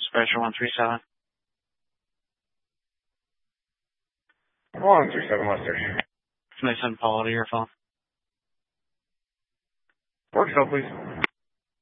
Dispatcher 137. 137 Lester. Can I send Paula to your phone? Work cell, please.